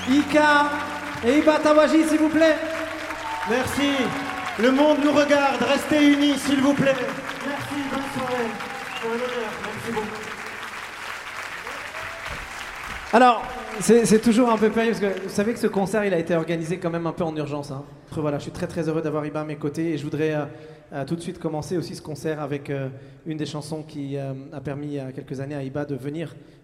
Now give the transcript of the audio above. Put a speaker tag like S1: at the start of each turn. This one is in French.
S1: Ika et Iba Tawaji, s'il vous plaît.
S2: Merci. Le monde nous regarde. Restez unis, s'il vous plaît. Merci, bonne soirée. C'est un honneur. Merci beaucoup.
S1: Alors, c'est toujours un peu périlleux parce que vous savez que ce concert il a été organisé quand même un peu en urgence. Hein. Voilà, je suis très très heureux d'avoir Iba à mes côtés et je voudrais tout de suite commencer aussi ce concert avec une des chansons qui a permis il y a quelques années à Iba de venir